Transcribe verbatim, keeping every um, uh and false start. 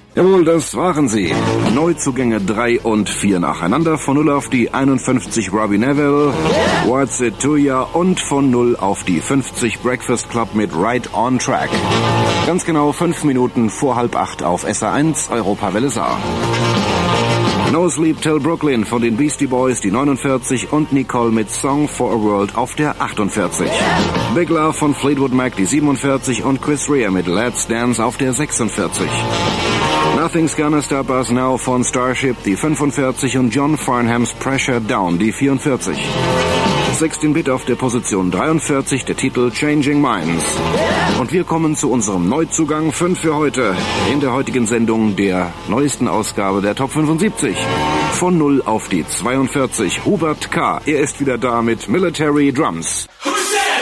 Jawohl, das waren sie. Neuzugänge drei und vier nacheinander. Von null auf die einundfünfzig Robbie Neville, What's It To Ya und von null auf die fünfzig Breakfast Club mit Right On Track. Ganz genau fünf Minuten vor halb acht auf S R eins Europawelle Saar. No Sleep Till Brooklyn von den Beastie Boys, die neunundvierzig, und Nicole mit Song for a World auf der achtundvierzig. Big Love von Fleetwood Mac, die siebenundvierzig, und Chris Rea mit Let's Dance auf der sechsundvierzig. Nothing's Gonna Stop Us Now von Starship, die fünfundvierzig, und John Farnhams Pressure Down, die vierundvierzig. sechzehn Bit auf der Position dreiundvierzig, der Titel Changing Minds. Und wir kommen zu unserem Neuzugang fünf für heute. In der heutigen Sendung der neuesten Ausgabe der Top fünfundsiebzig. Von null auf die zweiundvierzig. Hubert K. Er ist wieder da mit Military Drums.